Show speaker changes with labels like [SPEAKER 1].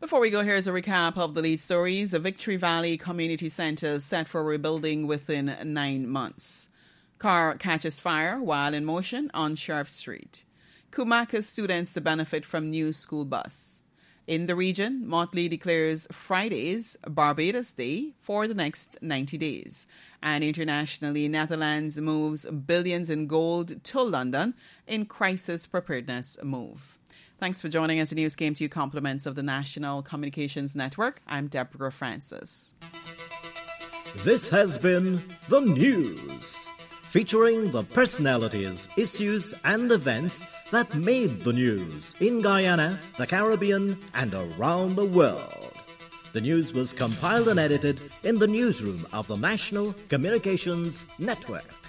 [SPEAKER 1] Before we go, here's a recap of the lead stories. A Victory Valley Community Centre set for rebuilding within 9 months. Car catches fire while in motion on Sheriff Street. Kumaka students to benefit from new school bus. In the region, Motley declares Friday's Barbados Day for the next 90 days. And internationally, Netherlands moves billions in gold to London in crisis preparedness move. Thanks for joining us. The news came to you compliments of the National Communications Network. I'm Deborah Francis.
[SPEAKER 2] This has been The News, featuring the personalities, issues and events that made the news in Guyana, the Caribbean and around the world. The news was compiled and edited in the newsroom of the National Communications Network.